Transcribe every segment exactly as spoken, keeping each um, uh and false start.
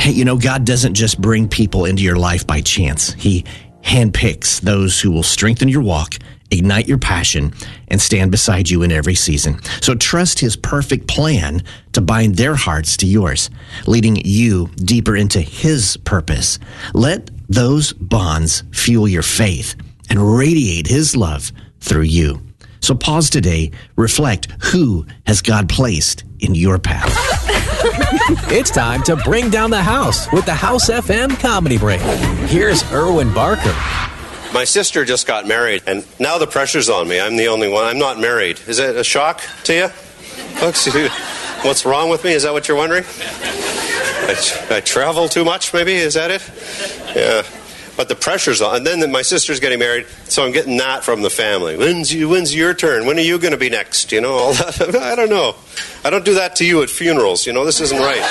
Hey, you know, God doesn't just bring people into your life by chance. He handpicks those who will strengthen your walk, ignite your passion, and stand beside you in every season. So trust his perfect plan to bind their hearts to yours, leading you deeper into his purpose. Let those bonds fuel your faith and radiate his love through you. So pause today, reflect, who has God placed in your path? It's time to bring down the house with the House F M Comedy Break. Here's Erwin Barker. My sister just got married, and now the pressure's on me. I'm the only one. I'm not married. Is it a shock to you? Folks, what's wrong with me? Is that what you're wondering? I, I travel too much, maybe? Is that it? Yeah. But the pressure's on. And then my sister's getting married, so I'm getting that from the family. When's, you, when's your turn? When are you going to be next? You know, all that. I don't know. I don't do that to you at funerals. You know, this isn't right.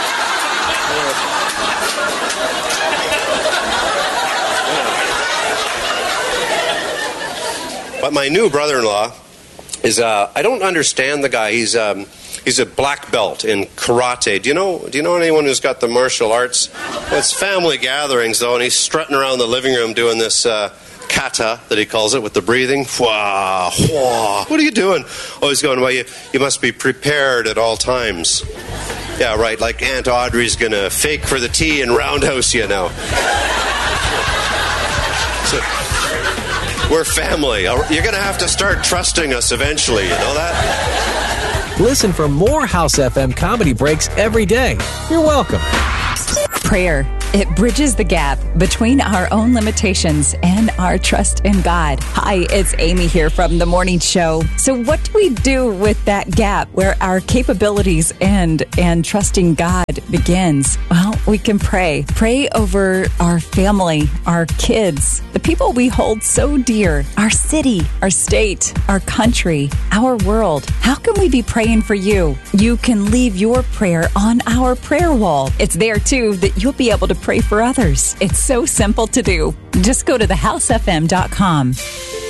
But my new brother-in-law is, uh, I don't understand the guy. He's um, he's a black belt in karate. Do you know Do you know anyone who's got the martial arts? Well, it's family gatherings, though, and he's strutting around the living room doing this uh, kata, that he calls it, with the breathing. Wah, wah. What are you doing? Oh, he's going, well, you, you must be prepared at all times. Yeah, right, like Aunt Audrey's going to fake for the tea and roundhouse you now. So, we're family. You're going to have to start trusting us eventually, you know that? Listen for more House F M Comedy Breaks every day. You're welcome. Prayer. It bridges the gap between our own limitations and our trust in God. Hi, it's Amy here from The Morning Show. So what do we do with that gap where our capabilities end and trusting God begins? Well, we can pray. Pray over our family, our kids, the people we hold so dear, our city, our state, our country, our world. How can we be praying for you? You can leave your prayer on our prayer wall. It's there, too, that you'll be able to pray for others. It's so simple to do. Just go to the house f m dot com.